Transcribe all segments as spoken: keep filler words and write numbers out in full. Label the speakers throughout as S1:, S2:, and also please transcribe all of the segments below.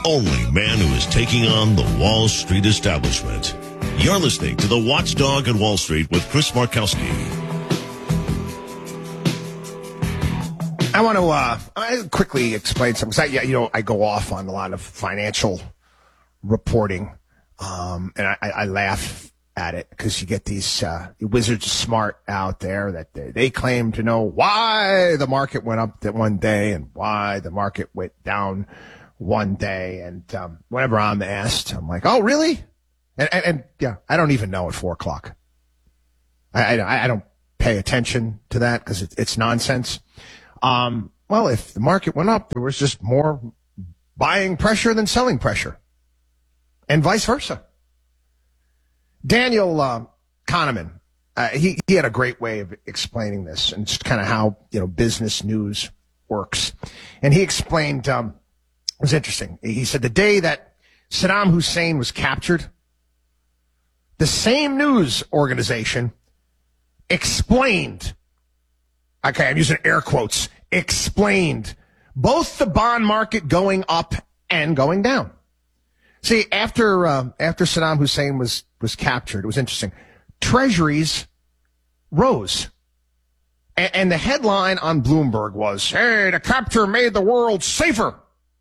S1: only man who is taking on the Wall Street establishment. You're listening to The Watchdog on Wall Street with Chris Markowski.
S2: I want to uh, quickly explain something. I, you know, I go off on a lot of financial reporting, um, and I, I laugh at it because you get these uh, wizards of smart out there that they, they claim to know why the market went up that one day and why the market went down one day. And um, whenever I'm asked, I'm like, oh, really? And, and, and yeah, I don't even know at four o'clock. I, I, I don't pay attention to that because it, it's nonsense. Um, well, if the market went up, there was just more buying pressure than selling pressure, and vice versa. Daniel uh, Kahneman, uh, he, he had a great way of explaining this and just kind of how, you know, business news works. And he explained, um, it was interesting. He said the day that Saddam Hussein was captured, the same news organization explained, okay, I'm using air quotes, explained both the bond market going up and going down. See, after uh, after Saddam Hussein was, was captured, it was interesting. Treasuries rose. And, and the headline on Bloomberg was, hey, the capture made the world safer.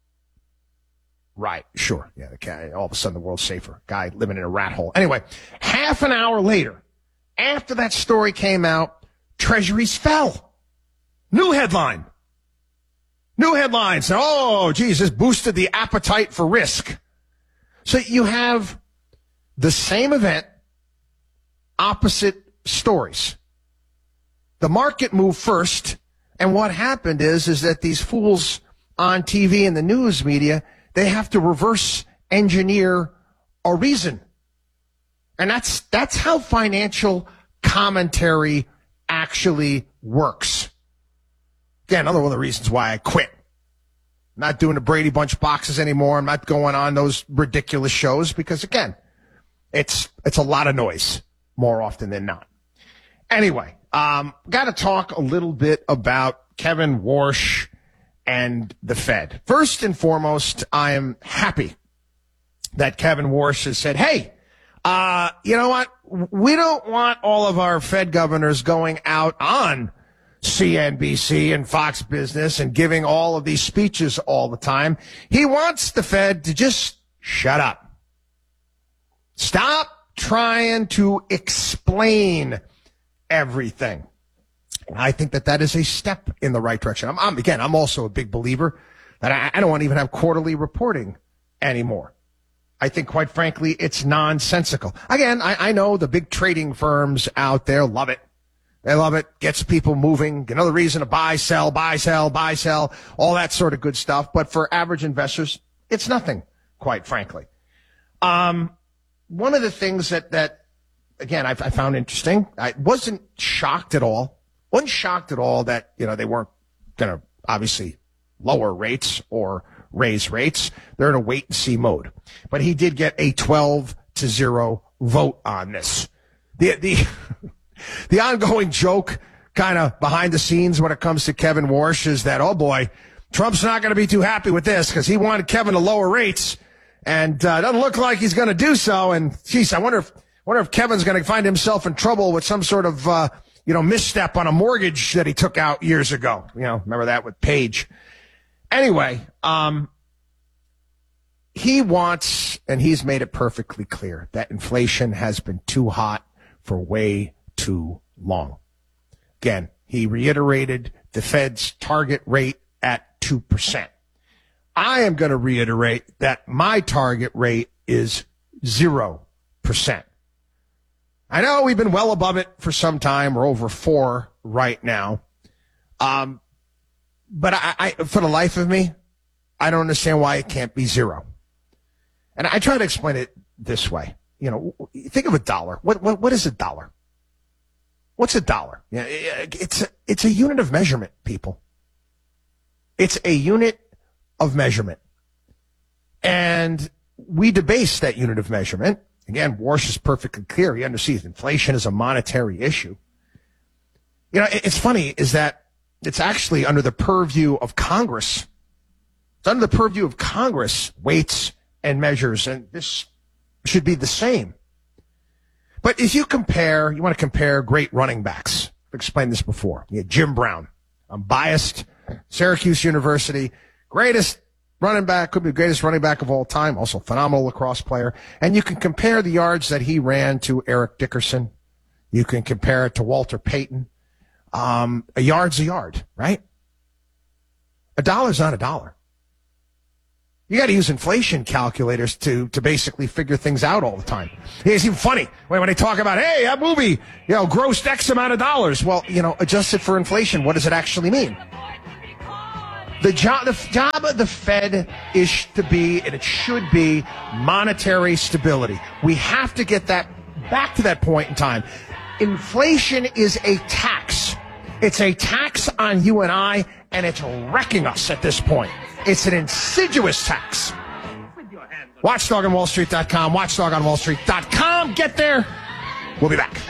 S2: Right, sure. Yeah, the guy, all of a sudden the world's safer. Guy living in a rat hole. Anyway, half an hour later, after that story came out, treasuries fell. New headline. New headlines. Oh, geez, this boosted the appetite for risk. So you have the same event, opposite stories. The market moved first, and what happened is, is that these fools on T V and the news media, they have to reverse engineer a reason. And that's, that's how financial commentary actually works. Again, another one of the reasons why I quit. I'm not doing the Brady Bunch boxes anymore. I'm not going on those ridiculous shows because, again, it's it's a lot of noise more often than not. Anyway, um, got to talk a little bit about Kevin Warsh and the Fed. First and foremost, I am happy that Kevin Warsh has said, hey, uh, you know what? We don't want all of our Fed governors going out on C N B C and Fox Business and giving all of these speeches all the time. He wants the Fed to just shut up. Stop trying to explain everything. And I think that that is a step in the right direction. I'm, I'm again, I'm also a big believer that I, I don't want to even have quarterly reporting anymore. I think, quite frankly, it's nonsensical. Again, I, I know the big trading firms out there love it. They love it. Gets people moving. Another reason to buy, sell, buy, sell, buy, sell, all that sort of good stuff. But for average investors, it's nothing, quite frankly. Um, one of the things that, that again, I, I found interesting, I wasn't shocked at all. Wasn't shocked at all that, you know, they weren't going to obviously lower rates or raise rates. They're in a wait and see mode. But he did get a twelve to zero vote on this. The, the, The ongoing joke kind of behind the scenes when it comes to Kevin Warsh is that, oh boy, Trump's not going to be too happy with this because he wanted Kevin to lower rates and uh, doesn't look like he's going to do so. And geez, I wonder if, wonder if Kevin's going to find himself in trouble with some sort of, uh, you know, misstep on a mortgage that he took out years ago. You know, remember that with Page. Anyway, um, he wants, and he's made it perfectly clear, that inflation has been too hot for way too long. Again, he reiterated the Fed's target rate at two percent. I am going to reiterate that my target rate is zero percent. I know we've been well above it for some time. We're over four right now. Um, but I, I, for the life of me, I don't understand why it can't be zero. And I try to explain it this way. You know, think of a dollar. What, what, what is a dollar? What's a dollar? Yeah, it's a, it's a unit of measurement, people. It's a unit of measurement. And we debase that unit of measurement. Again, Warsh is perfectly clear. He understands inflation is a monetary issue. You know, it's funny is that it's actually under the purview of Congress It's under the purview of Congress, weights and measures, and this should be the same. But if you compare, you want to compare great running backs. I've explained this before. You had Jim Brown. I'm biased. Syracuse University, greatest running back, could be the greatest running back of all time, also phenomenal lacrosse player. And you can compare the yards that he ran to Eric Dickerson. You can compare it to Walter Payton. Um, a yard's a yard, right? A dollar's not a dollar. You got to use inflation calculators to to basically figure things out all the time. It's even funny when, when they talk about, hey, that movie, you know, grossed X amount of dollars. Well, you know, adjusted for inflation, what does it actually mean? The job, the job of the Fed is to be, and it should be, monetary stability. We have to get that back to that point in time. Inflation is a tax. It's a tax on you and I, and it's wrecking us at this point. It's an insidious tax. watchdog on wall street dot com, watchdog on wall street dot com. Get there. We'll be back.